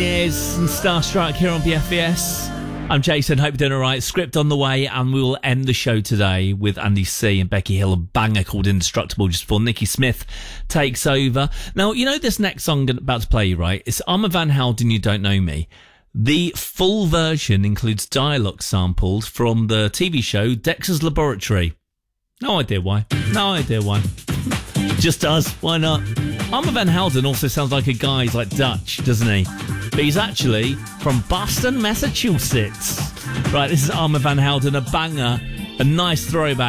Years and Starstruck here on BFBS. I'm Jason, hope you're doing alright. Script on the way, and we will end the show today with Andy C and Becky Hill, a banger called Indestructible, just before Nikki Smith takes over. Now, you know this next song I'm about to play you, right? It's Armand Van Helden, You Don't Know Me. The full version includes dialogue sampled from the TV show Dexter's Laboratory. No idea why. Just does. Why not? Armand Van Helden also sounds like a guy. He's like Dutch, doesn't he? But he's actually from Boston, Massachusetts. Right, this is Armand Van Helden, a banger, a nice throwback.